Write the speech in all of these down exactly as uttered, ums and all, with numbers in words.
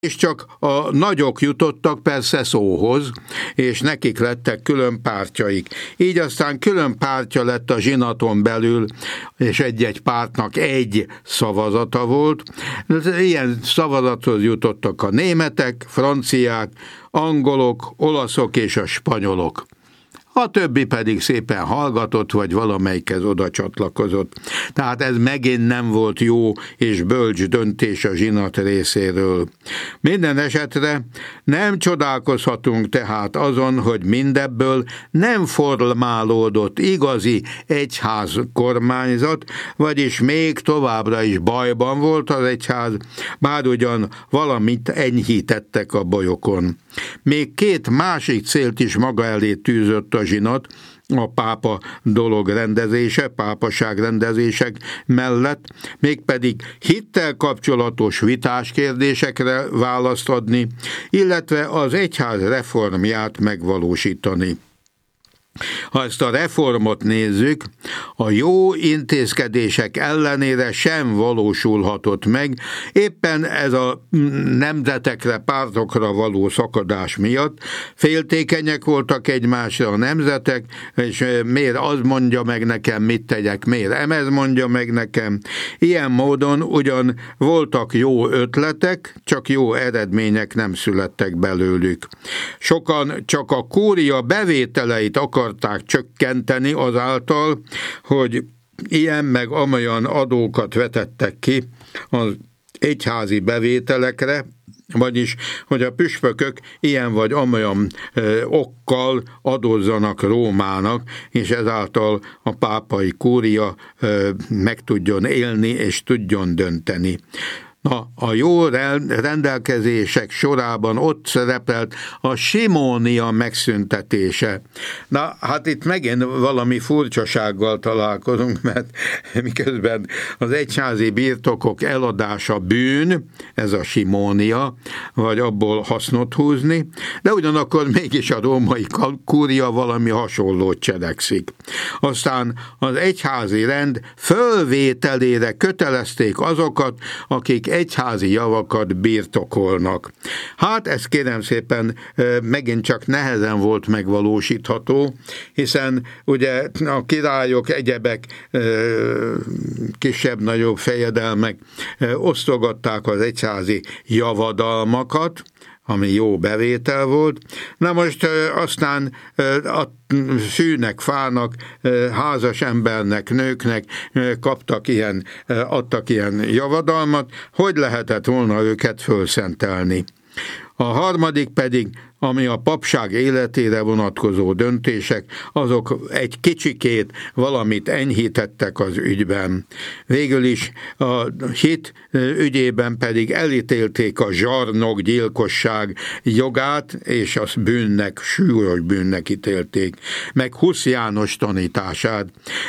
és csak a nagyok jutottak persze szóhoz, és nekik lettek külön pártjaik. Így aztán külön pártja lett a zsinaton belül, és egy-egy pártnak egy szavazata volt. Ilyen szavazathoz jutottak a németek, franciák, angolok, olaszok és a spanyolok. A többi pedig szépen hallgatott, vagy valamelyikhez oda csatlakozott. Tehát ez megint nem volt jó és bölcs döntés a zsinat részéről. Minden esetre nem csodálkozhatunk tehát azon, hogy mindebből nem formálódott igazi egyház kormányzat, vagyis még továbbra is bajban volt az egyház, bár ugyan valamit enyhítettek a bajokon. Még két másik célt is maga elé tűzött a zsinat, a pápa dolog rendezése, pápaság rendezések mellett, mégpedig hittel kapcsolatos vitás kérdésekre választ adni, illetve az egyház reformját megvalósítani. Ha ezt a reformot nézzük, a jó intézkedések ellenére sem valósulhatott meg, éppen ez a nemzetekre, pártokra való szakadás miatt. Féltékenyek voltak egymásra a nemzetek, és miért az mondja meg nekem, mit tegyek, miért emez mondja meg nekem. Ilyen módon ugyan voltak jó ötletek, csak jó eredmények nem születtek belőlük. Sokan csak a kúria bevételeit akarták akarták csökkenteni azáltal, hogy ilyen meg amolyan adókat vetettek ki az egyházi bevételekre, vagyis, hogy a püspökök ilyen vagy amolyan ö, okkal adózzanak Rómának, és ezáltal a pápai kúria ö, meg tudjon élni és tudjon dönteni. Na, a jó rendelkezések sorában ott szerepelt a simónia megszüntetése. Na, hát itt megint valami furcsasággal találkozunk, mert miközben az egyházi birtokok eladása bűn, ez a simónia, vagy abból hasznot húzni, de ugyanakkor mégis a római kúria valami hasonlót cselekszik. Aztán az egyházi rend fölvételére kötelezték azokat, akik egyházi javakat birtokolnak. Hát ez kérem szépen megint csak nehezen volt megvalósítható, hiszen ugye a királyok, egyebek, kisebb-nagyobb fejedelmek osztogatták az egyházi javadalmakat, ami jó bevétel volt. Na most aztán a szűnek, fának, házas embernek, nőknek kaptak ilyen, adtak ilyen javadalmat, hogy lehetett volna őket fölszentelni. A harmadik pedig, ami a papság életére vonatkozó döntések, azok egy kicsikét valamit enyhítettek az ügyben. Végül is a hit ügyében pedig elítélték a zsarnok gyilkosság jogát, és azt bűnnek, súlyos bűnnek ítélték, meg Husz János tanítását.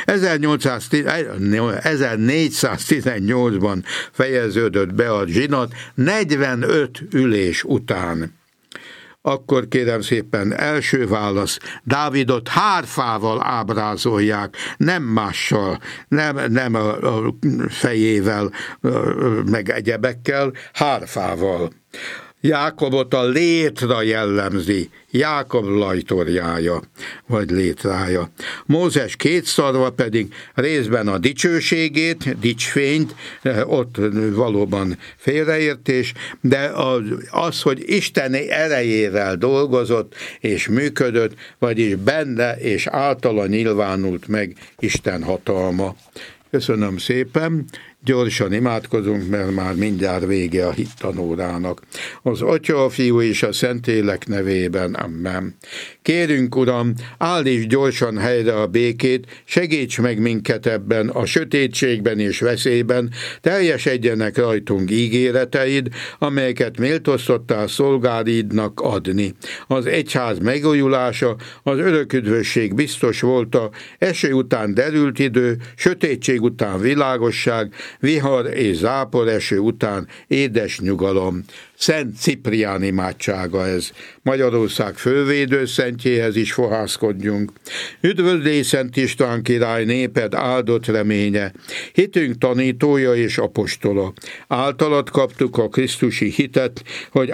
ezernégyszáztizennyolcban fejeződött be a zsinat negyvenöt ülés után. Akkor kérem szépen, első válasz, Dávidot hárfával ábrázolják, nem mással, nem, nem a, a fejével, meg egyebekkel, hárfával. Jákobot a létra jellemzi, Jákob lajtorjája, vagy létrája. Mózes két szarva pedig részben a dicsőségét, dicsfényt, ott valóban félreértés, de az, az, hogy Isten erejével dolgozott és működött, vagyis benne és általa nyilvánult meg Isten hatalma. Köszönöm szépen, gyorsan imádkozunk, mert már mindjárt vége a hittanórának. Az Atya, a Fiú és a Szentlélek nevében, amen. Kérünk, Uram, állíts gyorsan helyre a békét, segíts meg minket ebben a sötétségben és veszélyben, teljesedjenek rajtunk ígéreteid, amelyeket méltóztattál szolgáidnak adni. Az egyház megújulása, az öröküdvösség biztos volta, eső után derült idő, sötétség után világosság, vihar és záporeső után édes nyugalom. Szent Ciprián imádsága ez. Magyarország fővédőszentjéhez is fohászkodjunk. Üdvözlégy Szent István király, néped áldott reménye, hitünk tanítója és apostola. Általad kaptuk a krisztusi hitet, hogy